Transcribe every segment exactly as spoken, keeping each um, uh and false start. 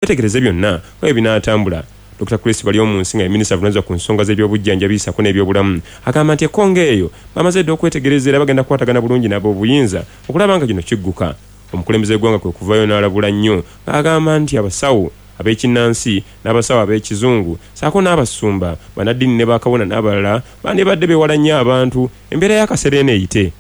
twetegereze byonna bwe binaatambula. Doctor Chris Balyomunsi nga minisita avunaanyizibwa ku nsonga z'ebyobujjanjabi bisako n'ebyobulamu agamba nti ekkongo eyo bamaze dda okwetegereza era bagenda kukwatagana bulungi nabo obuyinza okulaba nga kino kigguka. Omukulembeze w'eggwanga kwe kuvayo n'alabula nnyo ng'agamba nti abasawo ab'ekinnansi n'abasawo ab'ekizungu saako n'abasumba bannaddiini ne bakabona n'abalala bandibadde bewala nnyo abantu embeera y'akaseera eno eyite.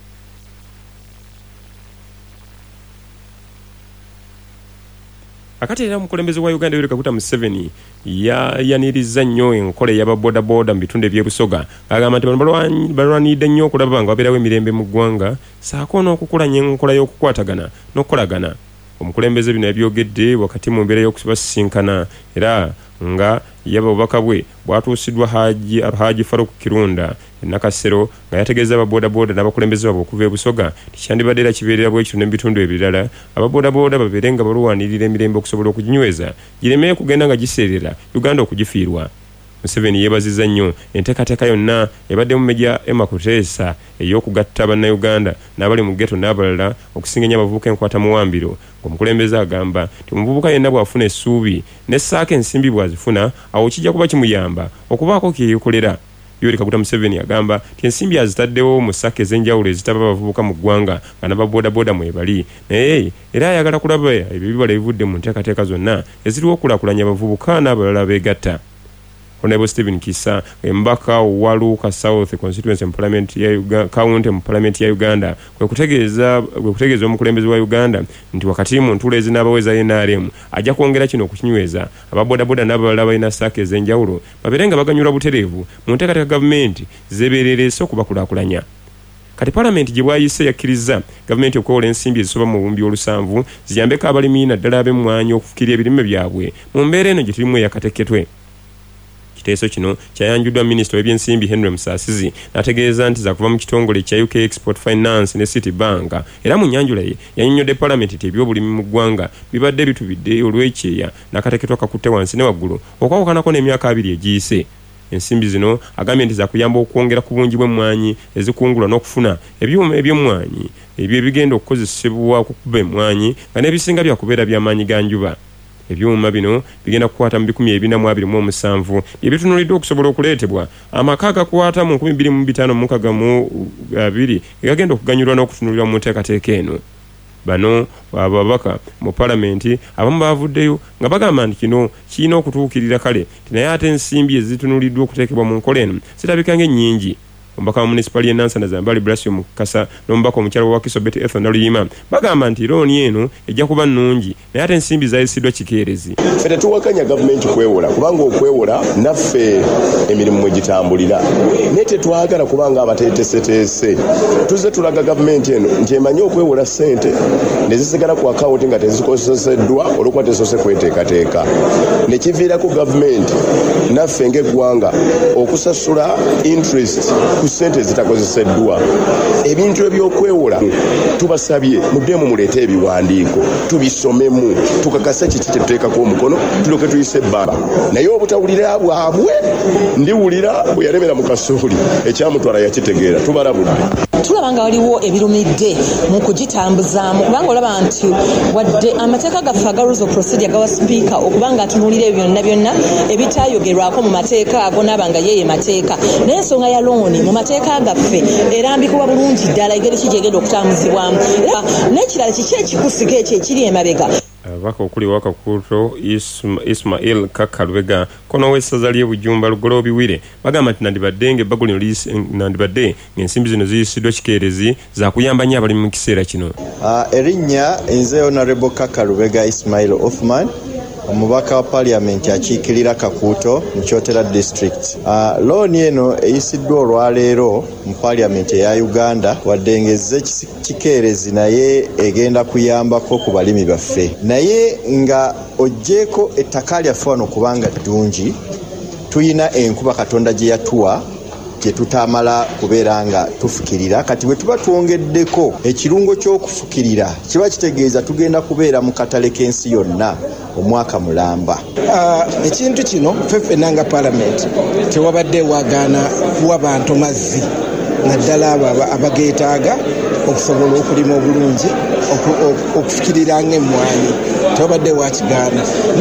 Akati era omukulembeze wa Uganda Yoweri Kaguta Museveni yayaniriza nnyo enkola ey'ababodaboda mu bitundu eby'ebusoga agamba nti balwanidde nnyo okulaba nga wabeerawo emirembe mu ggwanga saako n'okukulanya enkola y'okukwatagana n'okukolagana. Omukulembeze bino yabyogedde wakati mu mbeera y'okubasisinkana era nga yaba obubaka bwe bwatuusiddwa Haji Haji Faruk Kirunda Nakasero nga yategeeza ababodaboda n'abakulembeze baabwe okuva ebusoga tikyandibadde era kibeerera bwekityo n'ebitundu ebirala ababodaboda babeere nga balwanirira emirembe okusobola okuginyweza gireme kugenda nga giseerera Uganda okugifiirwa. Museveni yeebazizza nnyo enteekateeka yonna ebadde mu Meja Emma Kuteesa ey'okugatta bannayuganda n'abali mu ghetto n'abalala okusinga abavubuka enkwata muwambiro. Omukulembeze agamba nti omuvubuka yenna bw'afuna essuubi n'essaako ensimbi bw'azifuna awo kijja kuba kimuyamba okubaako kye yeekolera. Yoweri Kaguta Museveni agamba nti ensimbi azitaddewo mu ssaka ez'enjawulo ezitaba abavubuka mu ggwanga nga n'ababodaboda mwebali naye era ayagala kulaba ebyo bibala ebivudde mu nteekateeka zonna eziriwo okulaakulanya abavubuka n'abalala beegatta. Honorable Stephen Kisa embaka wa Luka South constituency parliament ya Uganda county mu parliament ya Uganda kwe kutegeeza kwe kutegeeza omukulembeze wa Uganda nti wakati mu ntula ezinabaweza N R M ajja kwongera kino okukinyweza ababoda boda n'abalala balina ssaka ez'enjawulo babeerenga baganyula butereevu mu nteekateeka gavumenti zeebererese okubakulaakulanya. Kati parliament gye bwayise yakkiriza gavumenti okwewola ensimbi ezisoba mu bumbi olusanvu ziyambeko abalimi naddala ab'emmwanyi okufukirya ebirime byabwe mu mbeera eno gye tulimu eyakateketwe. Kiteeso kino kyayanjuddwa minisita w'ebyensimbi Henry Musasizi n'ategeeza nti za kuva mu kitongole kya U K Export Finance ne City Bank era mu nyanjula ye yannyonnyodde parliament nti ebyobulimi mu ggwanga bibadde bitubidde olw'ekyeya n'akateketwa kakutte wansi ne waggulu okwawukanako n'emyaka abiri egiyise. Ensimbi zino agambye nti za kuyamba okwongera ku bungi bw'emmwanyi ezikungulwa n'okufuna ebyuma eby'emmwanyi ebyo ebigenda okukozesebwa okukuba emmwanyi nga n'ebisinga bya kubeera by'amaanyi ga njuba. Ebyuma bino bigenda kukwata mu bikumi ebina mu abiri mu omusanvu ebitunuliddwa okusobola okuleetebwa amaka agakwata mu nkumi bbiri mu bitaano mu mukaaga mu abiri egagenda okuganyulwa n'okutunulirwa mu nteekateeka eno. Bano ababaka mu palamenti abamu bavuddeyo nga bagamba nti kino kirina okutuukirira kale naye ate ensimbi ezitunuliddwa okuteekebwa mu nkola eno zirabika ng'ennyingi. Omubaka wa municipal ye Nansana Zambali Blasio Mukasa n'omubaka omukyala wa Wakiso Betty Ethel Naluyima bagamba nti looni eno ejja kuba nnungi naye ate ensimbi zayisiddwa kikeerezi. Ffe tetuwakanya gavumenti kwewola kubanga okwewola naffe emirimu mwe gitambulira naye tetwagala kubanga abateeteseteese tuzze tulaga gavumenti eno nti emanyi okwewola ssente ne zisigala ku akawunti nga tezikozeseddwa olwokuba tesoose kweteekateeka ne kiviirako gavumenti naffe ng'eggwanga okusasula interest ku ssente zitakozeseddwa. Ebintu ebyokwewola tubasabye muddemu muleete ebiwandiiko tubisomemu tukakase kiki kye tuteekako omukono tuloke tuyise ebbanga naye obutawulira bwabwe ndiwulira bwe yalemera mu kasooli ekyamutwala yakitegeera tubalabudde. Tulaba nga waliwo ebirumidde mu kugitambuzaamu kubanga olaba nti wadde amateeka gaffe aga rules of procedure gawa sipiika okuba nga atunuulira ebyo byonna byonna ebitaayogerwako mu mateeka ago n'aba nga yeeye mateeka naye ensonga ya looni mu mateeka gaffe erambikibwa bulungi ddala engeri ki gyegenda okutambuzibwamu era n'ekirala kiki ekikusika ekyo ekiri emabega. Abaka okuli wa Kakuto Isma, Ismail Kakalwega kono w'essaza ly'e Bujumba Lugolo Biwire bagamba nti nandibadde ng'ebbaggo lino nandibadde ng'ensimbi zino ziyisiddwa kikeerezi za kuyamba nnyo abali mu kiseera kino. Uh, erinnya nze Honorable Kakalwega Ismail Othman omubaka wa parliament akiikirira Kakuto mu Kyotera district. Uh, looni eno eyisiddwa olwaleero mu parliament eya Uganda wadde ng'ezze kikeerezi naye egenda kuyambako ku balimi baffe naye nga oggyeko ettaka lyaffe wano kubanga ddungi tuyina enkuba Katonda gye yatuwa gye tutamala kubeera nga tufukirira kati bwe tuba twongeddeko ekirungo ky'okufukirira kiba kitegeeza tugenda kubeera mu katale k'ensi yonna omwaka mulamba. Uh, ekintu kino ffeffe nanga parliament tewabadde wagaana kuwa bantu mazzi naddala abo abageetaaga okusobola okulima obulungi okufukirira ng'emmwanyi tewabadde wakigaana.